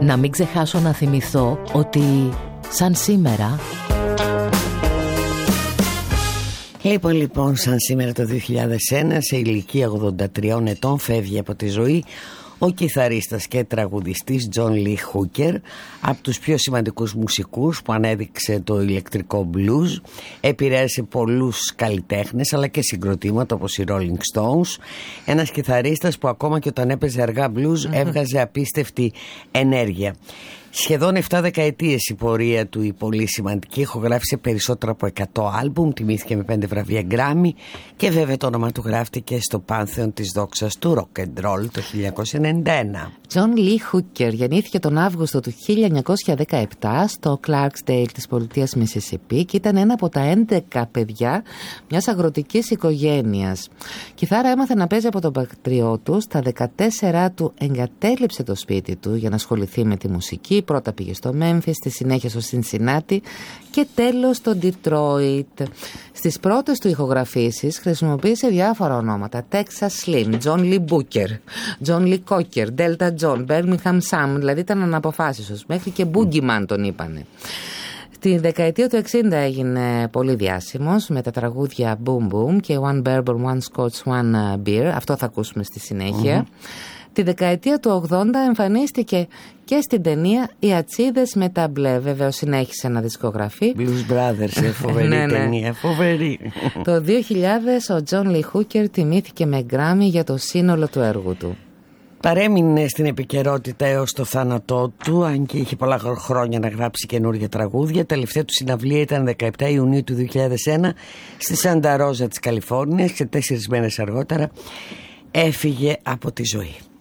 Να μην ξεχάσω να θυμηθώ ότι σαν σήμερα... Λοιπόν, σαν σήμερα το 2001, σε ηλικία 83 ετών, φεύγει από τη ζωή ο κιθαρίστας και τραγουδιστής Τζον Λι Χούκερ, από τους πιο σημαντικούς μουσικούς που ανέδειξε το ηλεκτρικό blues. Επηρέασε πολλούς καλλιτέχνες αλλά και συγκροτήματα όπως οι Rolling Stones. Ένας κιθαρίστας που ακόμα και όταν έπαιζε αργά blues έβγαζε απίστευτη ενέργεια. Σχεδόν 7 δεκαετίες η πορεία του, η πολύ σημαντική, ηχογράφησε περισσότερα από 100 άλμπουμ, τιμήθηκε με 5 βραβεία Grammy και βέβαια το όνομα του γράφτηκε στο πάνθεον της δόξας του rock and roll το 1991. Τζον Λι Χούκερ γεννήθηκε τον Αύγουστο του 1917 στο Clarksdale της πολιτείας Μισισιπί και ήταν ένα από τα 11 παιδιά μιας αγροτικής οικογένειας. Κιθάρα έμαθε να παίζει από τον πατριό του. Στα 14 του εγκατέλειψε το σπίτι του για να ασχοληθεί με τη μουσική. Πρώτα πήγε στο Μέμφις, στη συνέχεια στο Σινσινάτι και τέλος στο Ντιτρόιτ. Στις πρώτες του ηχογραφήσεις χρησιμοποίησε διάφορα ονόματα: Texas Slim, John Lee Booker, John Lee Cocker, Delta John, Birmingham Sam, δηλαδή ήταν αναποφάσιστος, μέχρι και Boogeyman τον είπανε. Τη δεκαετία του 60 έγινε πολύ διάσημος με τα τραγούδια Boom Boom και One Bourbon, One Scotch, One Beer. Αυτό θα ακούσουμε στη συνέχεια. Τη δεκαετία του 80 εμφανίστηκε και στην ταινία «Οι Ατσίδες με τα μπλε». Βέβαια συνέχισε να δισκογραφεί. Blues Brothers, φοβερή ταινία, φοβερή. Το 2000 ο Τζον Λι Χούκερ τιμήθηκε με Grammy για το σύνολο του έργου του. Παρέμεινε στην επικαιρότητα έως το θάνατό του, αν και είχε πολλά χρόνια να γράψει καινούργια τραγούδια. Τελευταία του συναυλία ήταν 17 Ιουνίου του 2001 στη Σάντα Ρόζα της Καλιφόρνιας και 4 μέρες αργότερα έφυγε από τη ζωή.